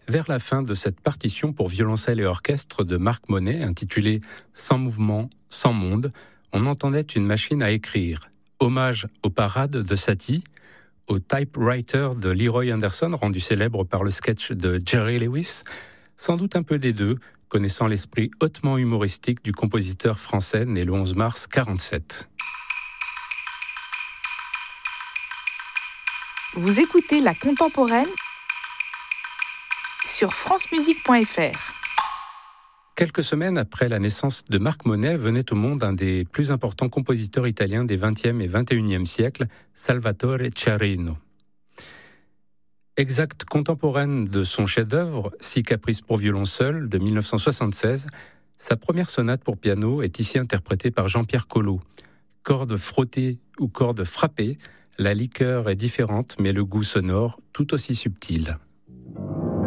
Vers la fin de cette partition pour violoncelle et orchestre de Marc Monet, intitulée « Sans mouvement, sans monde », on entendait une machine à écrire. Hommage aux parades de Satie, au typewriter de Leroy Anderson, rendu célèbre par le sketch de Jerry Lewis, sans doute un peu des deux, connaissant l'esprit hautement humoristique du compositeur français né le 11 mars 1947. Vous écoutez La Contemporaine sur francemusique.fr. Quelques semaines après la naissance de Marc Monet, venait au monde un des plus importants compositeurs italiens des XXe et XXIe siècles, Salvatore Ciarino. Exacte contemporaine de son chef-d'œuvre, Six caprices pour violon seul, de 1976, sa première sonate pour piano est ici interprétée par Jean-Pierre Collot. Cordes frottées ou cordes frappées, la liqueur est différente, mais le goût sonore tout aussi subtil.